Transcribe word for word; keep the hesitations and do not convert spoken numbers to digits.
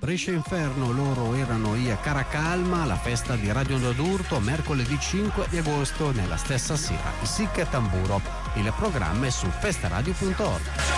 Brescia Inferno, loro erano i Caracalma, la festa di Radio D'Urto mercoledì cinque di agosto nella stessa sera, i Sic e Tamburo. Il programma è su festaradio punto org.